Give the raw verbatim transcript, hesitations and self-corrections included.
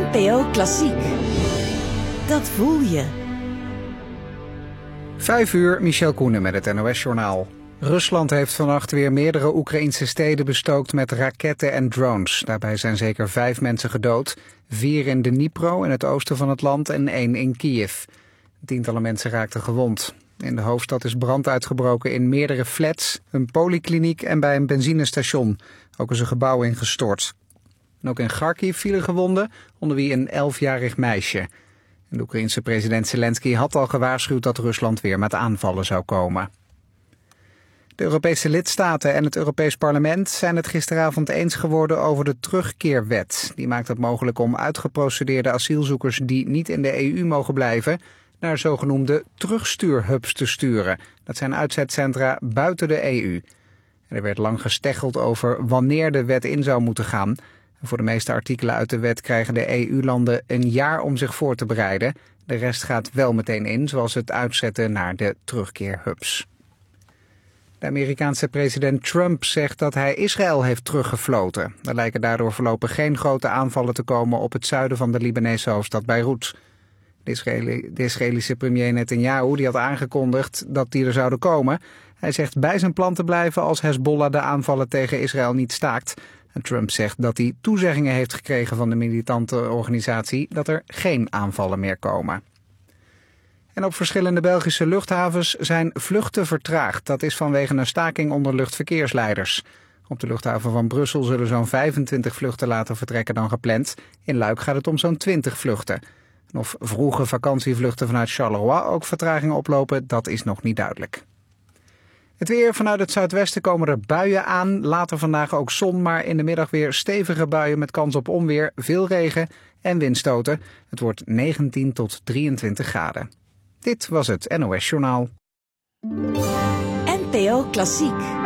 N P O Klassiek. Dat voel je. Vijf uur, Michel Koenen met het N O S-journaal. Rusland heeft vannacht weer meerdere Oekraïnse steden bestookt met raketten en drones. Daarbij zijn zeker vijf mensen gedood. Vier in Dnipro in het oosten van het land en één in Kiev. Tientallen mensen raakten gewond. In de hoofdstad is brand uitgebroken in meerdere flats, een polykliniek en bij een benzinestation. Ook is een gebouw ingestort. En ook in Kharkiv vielen gewonden, onder wie een elfjarig meisje. En de Oekraïense president Zelensky had al gewaarschuwd dat Rusland weer met aanvallen zou komen. De Europese lidstaten en het Europees Parlement zijn het gisteravond eens geworden over de terugkeerwet. Die maakt het mogelijk om uitgeprocedeerde asielzoekers die niet in de E U mogen blijven naar zogenoemde terugstuurhubs te sturen. Dat zijn uitzetcentra buiten de E U. En er werd lang gesteggeld over wanneer de wet in zou moeten gaan. En voor de meeste artikelen uit de wet krijgen de E U-landen een jaar om zich voor te bereiden. De rest gaat wel meteen in, zoals het uitzetten naar de terugkeerhubs. De Amerikaanse president Trump zegt dat hij Israël heeft teruggefloten. Er lijken daardoor voorlopig geen grote aanvallen te komen op het zuiden van de Libanese hoofdstad Beirut. De, Israëli, de Israëlische premier Netanyahu die had aangekondigd dat die er zouden komen. Hij zegt bij zijn plan te blijven als Hezbollah de aanvallen tegen Israël niet staakt. En Trump zegt dat hij toezeggingen heeft gekregen van de militante organisatie dat er geen aanvallen meer komen. En op verschillende Belgische luchthavens zijn vluchten vertraagd. Dat is vanwege een staking onder luchtverkeersleiders. Op de luchthaven van Brussel zullen zo'n vijfentwintig vluchten later vertrekken dan gepland. In Luik gaat het om zo'n twintig vluchten. En of vroege vakantievluchten vanuit Charleroi ook vertragingen oplopen, dat is nog niet duidelijk. Het weer: vanuit het zuidwesten komen er buien aan. Later vandaag ook zon, maar in de middag weer stevige buien met kans op onweer, veel regen en windstoten. Het wordt negentien tot drieëntwintig graden. Dit was het N O S-journaal. N P O Klassiek.